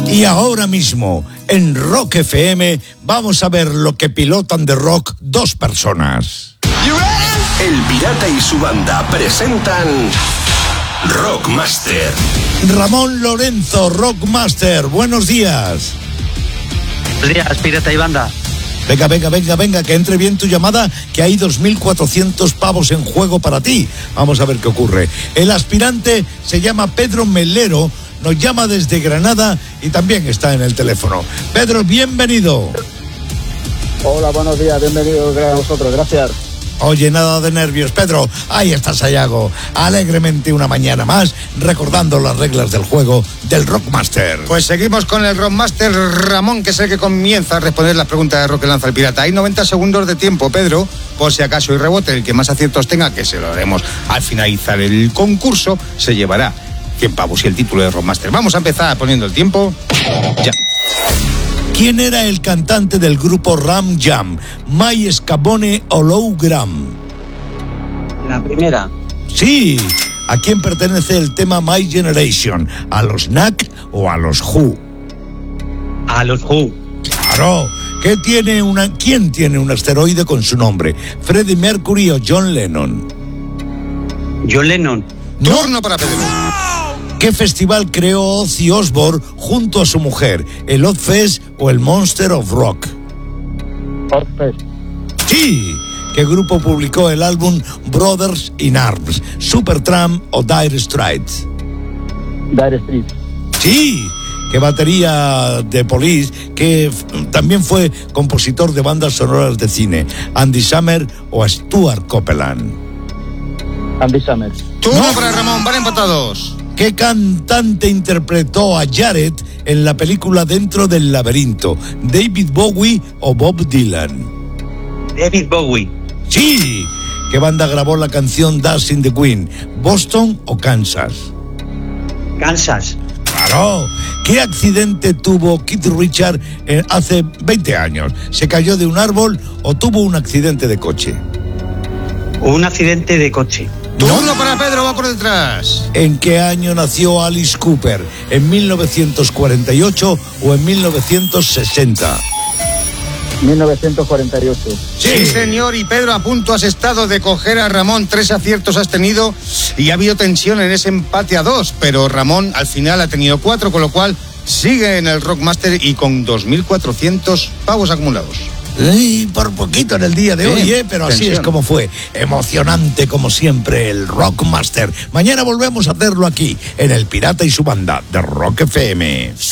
Y ahora mismo, en Rock FM, vamos a ver lo que pilotan de rock dos personas. El Pirata y su banda presentan Rockmaster. Ramón Lorenzo, Rockmaster, buenos días. Buenos días, Pirata y banda. Venga, que entre bien tu llamada, que hay 2.400 pavos en juego para ti. Vamos a ver qué ocurre. El aspirante se llama Pedro Melero, nos llama desde Granada y también está en el teléfono. Pedro, bienvenido. Hola, buenos días, bienvenidos a vosotros, gracias. Oye, nada de nervios, Pedro. Ahí está Sayago, alegremente una mañana más, recordando las reglas del juego del Rockmaster. Pues seguimos con el Rockmaster Ramón, que es el que comienza a responder las preguntas de rock que lanza el pirata. Hay 90 segundos de tiempo, Pedro, por si acaso hay rebote. El que más aciertos tenga, que se lo haremos al finalizar el concurso, se llevará 100 pavos y el título de Rockmaster. Vamos a empezar poniendo el tiempo. Ya. ¿Quién era el cantante del grupo Ram Jam? Mike Scavone o Lou Gramm. La primera. Sí. ¿A quién pertenece el tema My Generation? ¿A los Knack o a los Who? A los Who. Claro. ¿Quién tiene un asteroide con su nombre? ¿Freddie Mercury o John Lennon? John Lennon. ¿No? Turno para Pedro. ¿Qué festival creó Ozzy Osbourne junto a su mujer? ¿El Ozzfest o el Monster of Rock? Ozzfest. Sí. ¿Qué grupo publicó el álbum Brothers in Arms? ¿Supertramp o Dire Straits? Dire Straits. Sí. ¿Qué batería de Police, que también fue compositor de bandas sonoras de cine? ¿Andy Summer o Stuart Copeland? Andy Summer. Turno para Ramón, van empatados. ¿Qué cantante interpretó a Jared en la película Dentro del Laberinto? ¿David Bowie o Bob Dylan? David Bowie. ¡Sí! ¿Qué banda grabó la canción Dancing the Queen? ¿Boston o Kansas? Kansas. ¡Claro! ¿Qué accidente tuvo Keith Richards hace 20 años? ¿Se cayó de un árbol o tuvo un accidente de coche? Un accidente de coche. Turno para Pedro, va por detrás. ¿En qué año nació Alice Cooper? ¿En 1948 o en 1960? 1948. Sí, señor, y Pedro, a punto has estado de coger a Ramón. 3 aciertos has tenido y ha habido tensión en ese empate a 2, pero Ramón al final ha tenido 4, con lo cual sigue en el Rockmaster y con 2.400 pavos acumulados. Y por poquito en el día de hoy, pero así es como fue. Emocionante como siempre el Rockmaster. Mañana volvemos a hacerlo aquí, en El Pirata y su banda de Rock FM.